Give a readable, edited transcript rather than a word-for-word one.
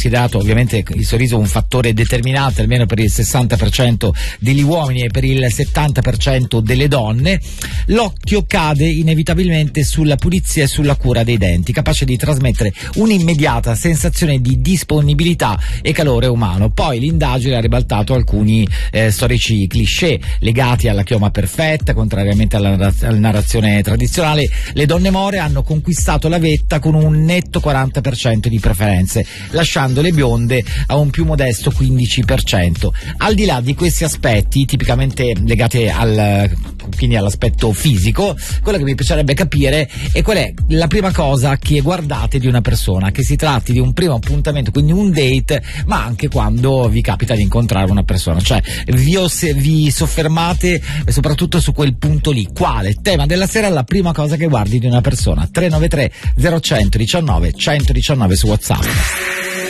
considerato ovviamente il sorriso un fattore determinante almeno per il 60% degli uomini e per il 70% delle donne, l'occhio cade inevitabilmente sulla pulizia e sulla cura dei denti, capace di trasmettere un'immediata sensazione di disponibilità e calore umano. Poi l'indagine ha ribaltato alcuni storici cliché legati alla chioma perfetta. Contrariamente alla narrazione tradizionale, le donne more hanno conquistato la vetta con un netto 40% di preferenze, lasciando le bionde a un più modesto 15%. Al di là di questi aspetti tipicamente legati quindi all'aspetto fisico, quello che mi piacerebbe capire è qual è la prima cosa che guardate di una persona, che si tratti di un primo appuntamento, quindi un date, ma anche quando vi capita di incontrare una persona, cioè vi soffermate soprattutto su quel punto lì. Quale tema della sera è la prima cosa che guardi di una persona? 393 0119 119 su WhatsApp.